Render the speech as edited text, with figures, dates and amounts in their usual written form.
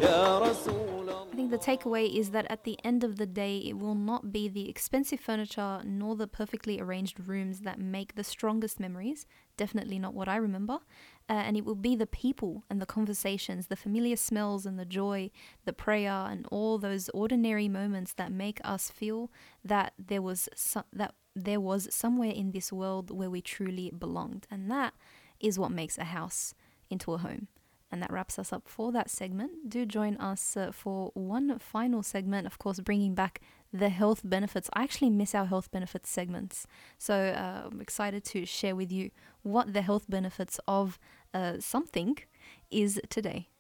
يا رسول I think the takeaway is that at the end of the day, it will not be the expensive furniture nor the perfectly arranged rooms that make the strongest memories. Definitely not what I remember. And it will be the people and the conversations, the familiar smells and the joy, the prayer, and all those ordinary moments that make us feel that there was somewhere in this world where we truly belonged. And that is what makes a house into a home. And that wraps us up for that segment. Do join us for one final segment, of course, bringing back the health benefits. I actually miss our health benefits segments. So I'm excited to share with you what the health benefits of something is today.